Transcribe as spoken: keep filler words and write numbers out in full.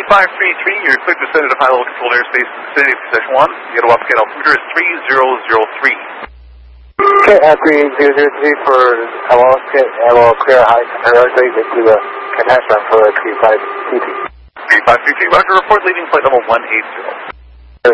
five three three, you're cleared to descend into high-level controlled airspace in the vicinity of Session one. The auto upscale altimeter is three zero zero three. Okay, uh, green zero zero three for L O L clear high airspace into the attachment for three five three three. three five three three, Roger, report leading flight level one eight zero.